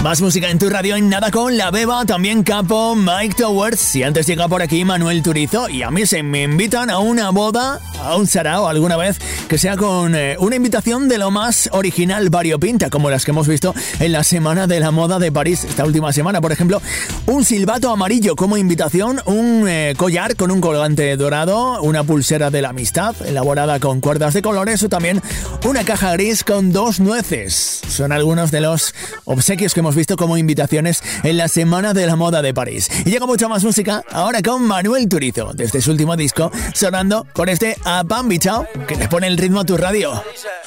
Más música en tu radio, en nada con La Beba, también Capo, Mike Towers. Y antes llega por aquí Manuel Turizo. Y a mí se me invitan a una boda, a un sarao alguna vez, que sea con una invitación de lo más original, variopinta, como las que hemos visto en la Semana de la Moda de París. Esta última semana, por ejemplo, un silbato amarillo como invitación, un collar con un colgante dorado, una pulsera de la amistad elaborada con cuerdas de colores o también una caja gris con 2 nueces. Son algunos de los obsequios que hemos visto como invitaciones en la Semana de la Moda de París. Y llega mucha más música ahora con Manuel Turizo, desde su último disco, sonando con este A Pan Bichao, que le pone el ritmo a tu radio.